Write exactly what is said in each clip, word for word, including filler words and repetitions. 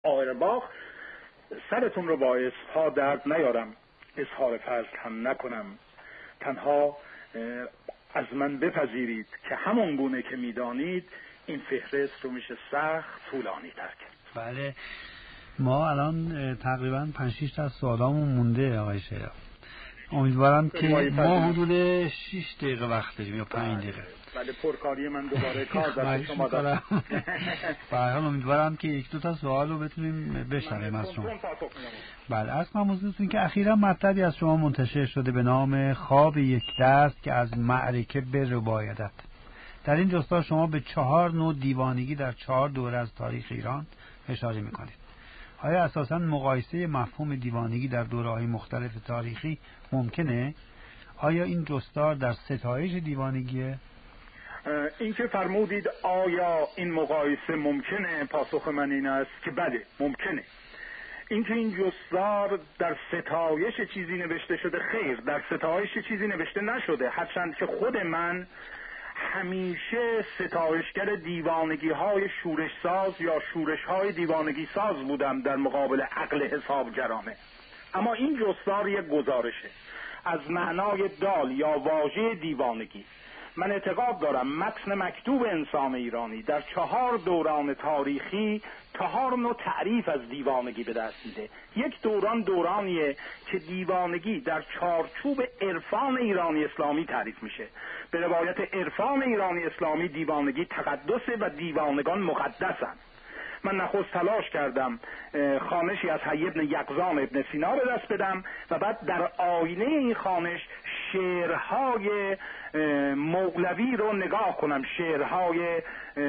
آهرباخ: سرتون رو با اصفا درد نیارم، اظهار فضل هم نکنم، تنها از من بپذیرید که همون گونه که میدانید این فهرست رو میشه سخت طولانی تر کرد. بله، ما الان تقریبا پنج شش تا سوالامون مونده آقای شیدا. امیدوارم که ما حدود شش دقیقه وقت داریم یا پنج دقیقه. بله، پرکاری من دوباره کار دست شما دارم. بله، امیدوارم که یک دو تا سوال رو بتونیم بشنویم از شما. بله، از من موضوعتون که اخیراً مطلبی از شما منتشر شده به نام خواب یک دست که از معرکه به ربایدت. در این جستار شما به چهار نوع دیوانگی در چهار دوره از تاریخ ایران اشاره می‌کنید. آیا اساساً مقایسه مفهوم دیوانگی در دوره‌های مختلف تاریخی ممکنه؟ آیا این جستار در ستایش دیوانگیه؟ این که فرمودید آیا این مقایسه ممکنه، پاسخ من این است که بله ممکنه. این که این جستار در ستایش چیزی نوشته شده، خیر، در ستایش چیزی نوشته نشده، هرچند که خود من همیشه ستایشگر دیوانگی های شورش ساز یا شورش های دیوانگی ساز بودم در مقابل عقل حسابگرانه. اما این جستار یک گزارشه از معنای دال یا واژه دیوانگی. من اعتقاد دارم متن مکتوب انسان ایرانی در چهار دوران تاریخی چهار نوع تعریف از دیوانگی به دست میده. یک دوران دورانیه که دیوانگی در چارچوب عرفان ایرانی اسلامی تعریف میشه. به روایت عرفان ایرانی اسلامی دیوانگی تقدسه و دیوانگان مقدسن. من نخست تلاش کردم خوانشی از حی ابن یقظان ابن سینا به دست بدم و بعد در آینه این خوانش شعرهای مولوی رو نگاه کنم، شعرهای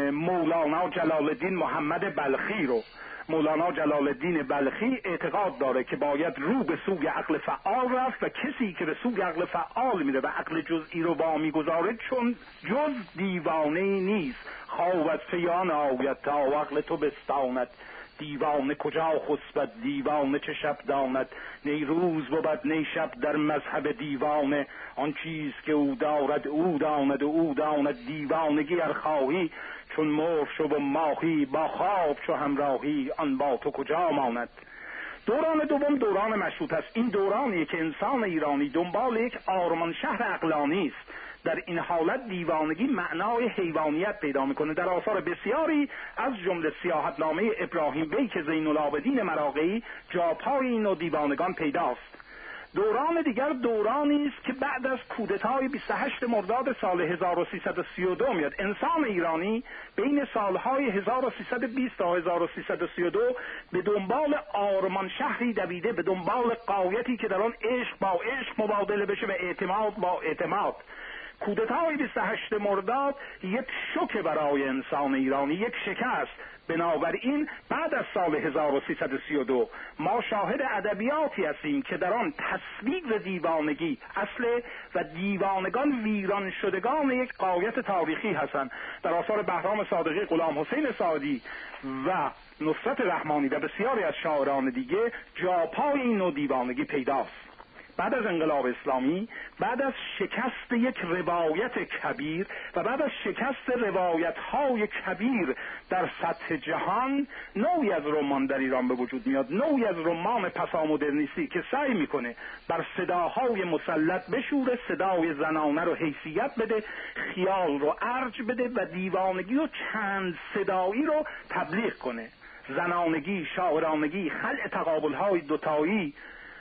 مولانا جلال الدین محمد بلخی رو. مولانا جلال الدین بلخی اعتقاد داره که باید رو به سوی عقل فعال رفت و کسی که به سوی عقل فعال میره و عقل جزئی رو با میگذاره چون جز دیوانه نیست. خواب از پیان آید تا عقل تو بستاند، دیوانه کجا خسبد دیوانه چه شب داند، نی روز بود نی شب در مذهب دیوانه، آن چیز که او دارد او داند و او داند، دیوانگی ار خواهی چون مرغ شو و ماهی، با خواب چو همراهی آن با تو کجا ماند. دوران دوم دوران مشروط است. این دورانیه که انسان ایرانی دنبال یک آرمان شهر عقلانی است. در این حالت دیوانگی معنای حیوانیت پیدا میکنه. در آثار بسیاری از جمله سیاحتنامه ابراهیم بیک زین العابدین مراغی جاپای این نوع دیوانگان پیداست. دوران دیگر دورانی است که بعد از کودتای بیست و هشت مرداد سال هزار و سیصد و سی و دو میاد. انسان ایرانی بین سالهای هزار و سیصد و بیست تا هزار و سیصد و سی و دو به دنبال آرمان شهری دویده، به دنبال غایتی که در آن عشق با عشق مبادله بشه و اعتماد با اعتماد. کودتای بیست و هشت مرداد یک شوک برای انسان ایرانی، یک شکست. بنابراین بعد از سال هزار و سیصد و سی و دو ما شاهد ادبیاتی هستیم که در آن تصویر دیوانگی اصل و دیوانگان ویران شدگان یک غایت تاریخی هستند. در آثار بهرام صادقی، غلام حسین سعدی و نصرت رحمانی و بسیاری از شاعران دیگه جاپای این نوع دیوانگی پیداست. بعد از انقلاب اسلامی، بعد از شکست یک روایت کبیر و بعد از شکست روایت‌های کبیر در سطح جهان، نوعی از رمان در ایران به وجود میاد، نوعی از رمان پسامدرنیستی که سعی میکنه بر صداهای مسلط بشوره، صدای زنانه رو حیثیت بده، خیال رو ارج بده و دیوانگی و چند صدایی رو تبلیغ کنه. زنانگی، شاعرانگی، خلع تقابل‌های دوتایی،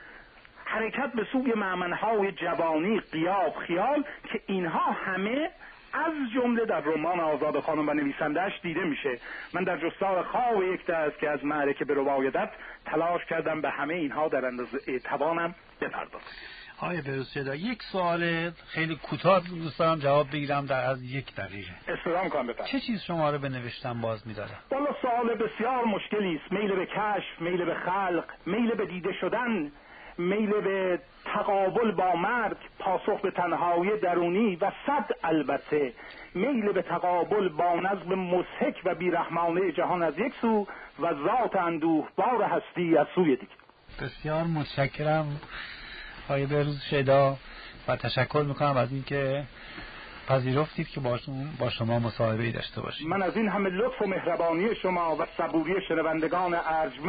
حرکت به سوی معناهای جوانی، قیاب، خیال، که اینها همه از جمله در رمان آزاد خانم و نویسنده‌اش دیده میشه. من در جستار خواب یک دست که از معرکه به ربایدت تلاش کردم به همه اینها در اندازه توانم بپردازم. آقای بهروزشیدا، یک سوال خیلی کوتاه دوست دارم جواب بگیرم در از یک دقیقه. استفاده کنم بفرمایید. چه چیز شما رو به نوشتن باز می‌داره؟ والا سوال بسیار مشکلی است. میل به کشف، میل به خلق، میل به دیده شدن، میل به تقابل با مرگ، پاسخ به تنهایی درونی و صد البته میل به تقابل با نظم مضحک و بیرحمانه جهان از یک سو و ذات اندوه بار هستی از سوی دیگر. بسیار متشکرم آقای بهروزشیدا و تشکر میکنم از اینکه پذیرفتید که با شما مصاحبه‌ای داشته باشیم. من از این همه لطف و مهربانی شما و صبوری شنوندگان ارجمند